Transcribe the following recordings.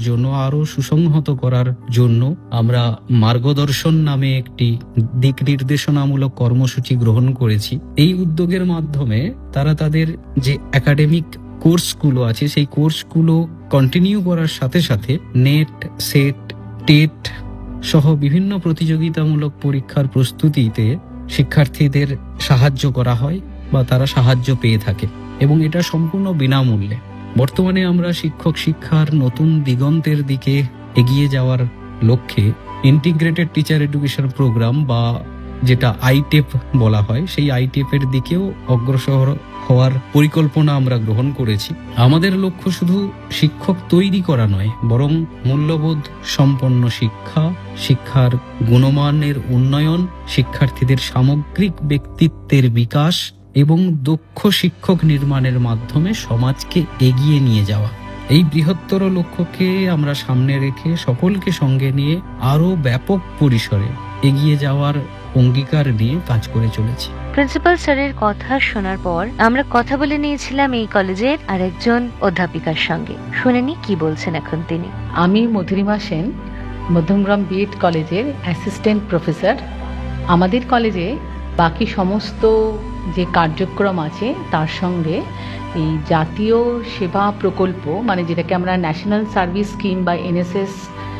জন্য, আরো সুসংহত করার জন্য আমরা মার্গদর্শন নামে একটি দিক নির্দেশনামূলক কর্মসূচি গ্রহণ করেছি। এই উদ্যোগের মাধ্যমে তারা তাদের যে একাডেমিক কোর্সগুলো আছে সেই কোর্সগুলো কন্টিনিউ করার সাথে সাথে নেট, সেট, টেট সহ বিভিন্ন প্রতিযোগিতামূলক পরীক্ষার প্রস্তুতিতে শিক্ষার্থীদের সাহায্য করা হয় বা তারা সাহায্য পেয়ে থাকে, এবং এটা সম্পূর্ণ বিনামূল্যে। বর্তমানে আমরা শিক্ষক শিক্ষার নতুন দিগন্তের দিকে এগিয়ে যাওয়ার লক্ষ্যে ইন্টিগ্রেটেড টিচার এডুকেশন প্রোগ্রাম বা যেটা আইটেপ বলা হয়, সেই আইটেপের দিকেও অগ্রসর হওয়ার পরিকল্পনা আমরা গ্রহণ করেছি। আমাদের লক্ষ্য শুধু শিক্ষক তৈরি করা নয়, বরং মূল্যবোধ সম্পন্ন শিক্ষা, শিক্ষার গুণমানের উন্নয়ন, শিক্ষার্থীদের সামগ্রিক ব্যক্তিত্বের বিকাশ এবং দক্ষ শিক্ষক নির্মাণের মাধ্যমে সমাজকে এগিয়ে নিয়ে যাওয়া। এই বৃহত্তর লক্ষ্যকে আমরা সামনে রেখে সকলকে সঙ্গে নিয়ে আরো ব্যাপক পরিসরে এগিয়ে যাওয়ার অঙ্গীকার নিয়ে কাজ করে চলেছি। প্রিন্সিপাল স্যারের কথা শোনার পর আমরা কথা বলে নিয়েছিলাম এই কলেজের আরেকজন অধ্যাপিকার সঙ্গে। শুনেনি কি বলছেন এখন তিনি। আমি মধুরিমা সেন, মধ্যমগ্রাম বিএড কলেজের অ্যাসিস্ট্যান্ট প্রফেসর। আমাদের কলেজে বাকি সমস্ত যে কার্যক্রম আছে তার সঙ্গে এই জাতীয় সেবা প্রকল্প, মানে যেটাকে আমরা ন্যাশনাল সার্ভিস স্কিম বা এনএসএস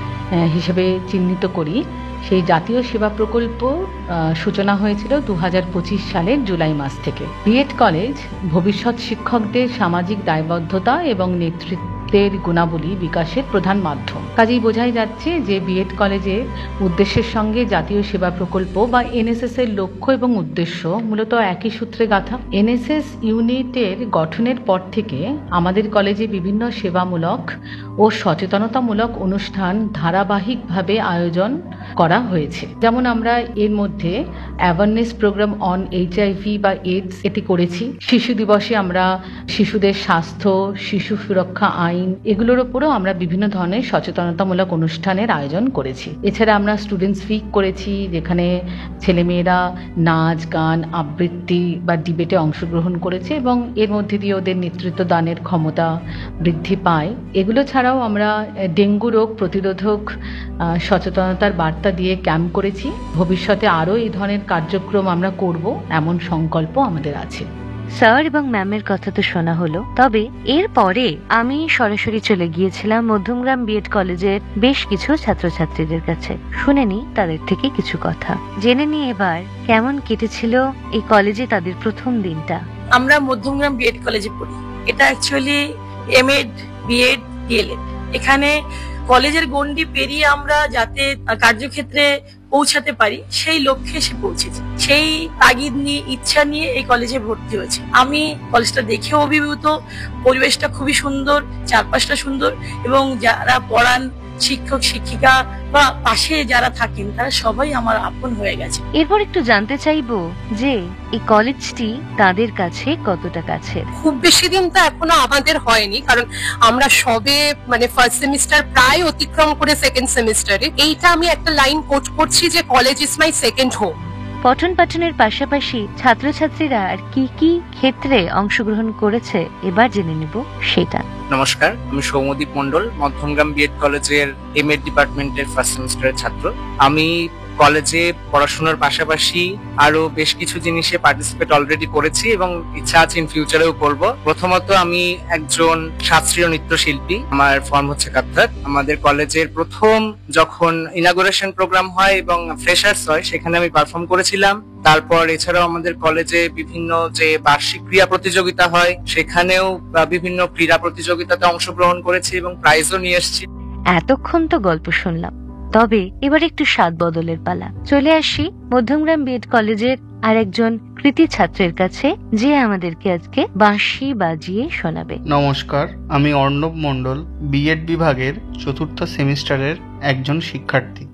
হিসেবে চিহ্নিত করি, সেই জাতীয় সেবা প্রকল্প সূচনা হয়েছিল 2025 সালের জুলাই মাস থেকে। বিএড কলেজ ভবিষ্যৎ শিক্ষকদের সামাজিক দায়বদ্ধতা এবং নেতৃত্বের গুণাবলী বিকাশের প্রধান মাধ্যম। কাজেই বোঝাই যাচ্ছে যে বিএড কলেজের উদ্দেশ্যের সঙ্গে জাতীয় সেবা প্রকল্প বা এনএসএস এর লক্ষ্য এবং উদ্দেশ্য মূলত একই সূত্রে গাঁথা। এনএসএস ইউনিটের গঠনের পর থেকে আমাদের কলেজে বিভিন্ন সেবামূলক ও সচেতনতামূলক অনুষ্ঠান ধারাবাহিকভাবে আয়োজন করা হয়েছে। যেমন আমরা এর মধ্যে অ্যাওয়ারনেস প্রোগ্রাম অন এইচআইভি বা এইডস এটি করেছি। শিশু দিবসে আমরা শিশুদের স্বাস্থ্য, শিশু সুরক্ষা আইন এগুলোর উপরও আমরা বিভিন্ন ধরনের সচেতনতামূলক অনুষ্ঠানের আয়োজন করেছি। এছাড়া আমরা স্টুডেন্টস উইক করেছি, যেখানে ছেলেমেয়েরা নাচ, গান, আবৃত্তি বা ডিবেটে অংশগ্রহণ করেছে এবং এর মধ্যে দিয়ে ওদের নেতৃত্ব দানের ক্ষমতা বৃদ্ধি পায়। এগুলো ছাড়াও আমরা ডেঙ্গু রোগ প্রতিরোধক সচেতনতার বার্তা দিয়ে ক্যাম্প করেছি। ভবিষ্যতে আরও এই ধরনের কার্যক্রম আমরা করব, এমন সংকল্প আমাদের আছে। স্যার এবং ম্যামের কথা তো শোনা হলো, তবে এরপরে আমি সরাসরি চলে গিয়েছিলাম মধ্যমগ্রাম বিএড কলেজের বেশ কিছু ছাত্রছাত্রীদের কাছে। শুনেনি তাদের থেকে কিছু কথা, জেনে নিয়ে এবার কেমন কেটেছিল এই কলেজে তাদের প্রথম দিনটা। আমরা মধ্যমগ্রাম বিএড কলেজে পড়ি। এটা অ্যাকচুয়ালি এমএড, বিএড, ডিএলএড। এখানে কলেজের গণ্ডি পেরিয়ে আমরা যাতে কার্যক্ষেত্রে পৌঁছাতে পারি সেই লক্ষ্যে এসে পৌঁছেছি। সেই তাগিদ নিয়ে, ইচ্ছা নিয়ে এই কলেজে ভর্তি হয়েছে। আমি কলেজটা দেখেও অভিভূত। পরিবেশটা খুবই সুন্দর, চারপাশটা সুন্দর, এবং যারা পড়ান শিক্ষক শিক্ষিকা বা পাশে যারা থাকেন তারা সবাই আমার আপন হয়ে গেছে। এরপর একটু জানতে চাইবো যে এই কলেজটি তাদের কাছে কতটা কাছের। খুব বেশি দিন তো এখনো আমাদের হয়নি, কারণ আমরা সবে ফার্স্ট সেমিস্টার প্রায় অতিক্রম করে সেকেন্ড সেমিস্টারে। এইটা আমি একটা লাইন কোট করছি যে college is my second home. পঠন পাঠনের পাশাপাশি ছাত্রছাত্রীরা আর কি কি ক্ষেত্রে অংশগ্রহণ করেছে এবার জেনে নিব সেটা। নমস্কার, আমি সৌম্যদীপ মন্ডল, মধ্যমগ্রাম বিএড কলেজের এমএড ডিপার্টমেন্টের ফার্স্ট সেমিস্টারের ছাত্র। আমি কলেজে পড়াশোনার পাশাপাশি আরো বেশ কিছু জিনিসে পার্টিসিপেট অলরেডি করেছি এবং ইচ্ছা আছে ইন ফিউচারেও করব। প্রথমত আমি একজন শাস্ত্রীয় নৃত্যশিল্পী, আমার ফর্ম হচ্ছে কাত্তার। আমাদের কলেজের প্রথম যখন ইনাগুরেশন প্রোগ্রাম হয় এবং ফ্রেশার্স হয় সেখানে আমি পারফর্ম করেছিলাম। তারপর এছাড়াও আমাদের কলেজে বিভিন্ন যে বার্ষিক ক্রীড়া প্রতিযোগিতা হয় সেখানেও বিভিন্ন ক্রীড়া প্রতিযোগিতাতে অংশগ্রহণ করেছি এবং প্রাইজও নিয়ে এসেছি। এতক্ষণ তো গল্প শুনলাম, তবে এবার একটু স্বাদ বদলের পালা। চলে আসি মধ্যমগ্রাম বিএড কলেজের আরেকজন কৃতি ছাত্রের কাছে, যে আমাদেরকে আজকে বাঁশি বাজিয়ে শোনাবে। নমস্কার, আমি অর্ণব মন্ডল, বিএড বিভাগের চতুর্থ সেমিস্টারের একজন শিক্ষার্থী।